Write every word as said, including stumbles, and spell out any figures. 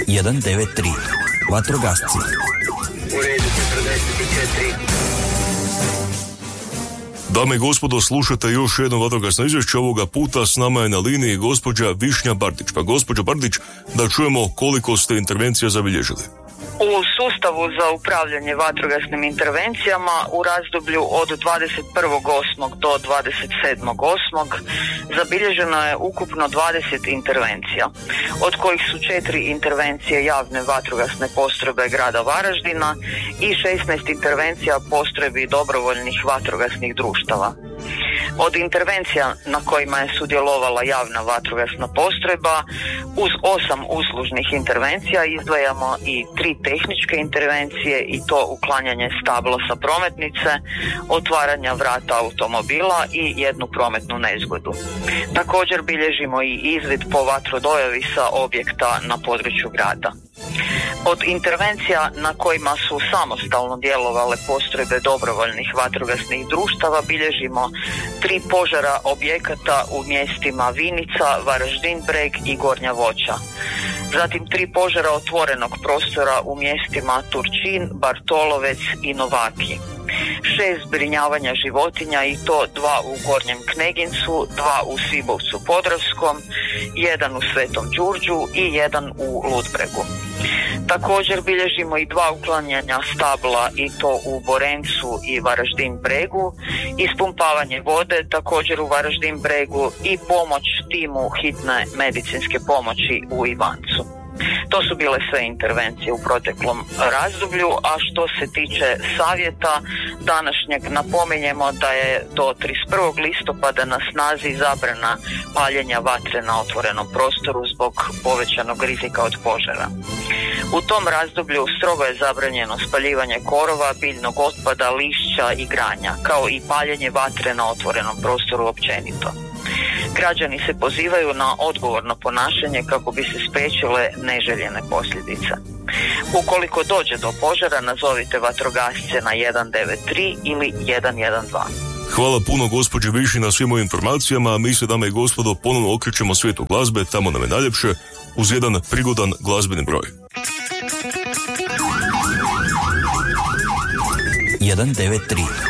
jedan devet tri. Vatrogasci. U redu, četrdeset četiri. Dame i gospodo, slušate još jedno vatrogasno izvješće. Ovoga puta s nama je na liniji gospođa Višnja Bardić. Pa gospođo Bardić, da čujemo koliko ste intervencija zabilježili. U sustavu za upravljanje vatrogasnim intervencijama u razdoblju od dvadeset prvog osmog do dvadeset sedmog osmog zabilježeno je ukupno dvadeset intervencija, od kojih su četiri intervencije javne vatrogasne postrojbe grada Varaždina i šesnaest intervencija postrojbi dobrovoljnih vatrogasnih društava. Od intervencija na kojima je sudjelovala javna vatrogasna postrojba, uz osam uslužnih intervencija izdvajamo i tri tehničke intervencije, i to uklanjanje stabla sa prometnice, otvaranja vrata automobila i jednu prometnu nezgodu. Također bilježimo i izvid po vatrodojavi sa objekta na području grada. Od intervencija na kojima su samostalno djelovale postrojbe dobrovoljnih vatrogasnih društava bilježimo tri požara objekata u mjestima Vinica, Varaždin Breg i Gornja Voća. Zatim tri požara otvorenog prostora u mjestima Turčin, Bartolovec i Novaki. Šest zbrinjavanja životinja, i to dva u Gornjem Knegincu, dva u Svibovcu Podravskom, jedan u Svetom Đurđu i jedan u Ludbregu. Također bilježimo i dva uklanjanja stabla, i to u Borencu i Varaždin Bregu, ispumpavanje vode također u Varaždin Bregu i pomoć timu hitne medicinske pomoći u Ivancu. To su bile sve intervencije u proteklom razdoblju, a što se tiče savjeta današnjeg, napominjemo da je do trideset prvog listopada na snazi zabrana paljenja vatre na otvorenom prostoru zbog povećanog rizika od požara. U tom razdoblju strogo je zabranjeno spaljivanje korova, biljnog otpada, lišća i granja, kao i paljenje vatre na otvorenom prostoru općenito. Građani se pozivaju na odgovorno ponašanje kako bi se spriječile neželjene posljedice. Ukoliko dođe do požara, nazovite vatrogasce na jedan devet tri ili jedan jedan dva. Hvala puno gospođi Viši na svim ovim informacijama, a mi se, dame i gospodo, ponovno okrećemo svijetu glazbe, tamo nam je najljepše, uz jedan prigodan glazbeni broj. jedan devet tri.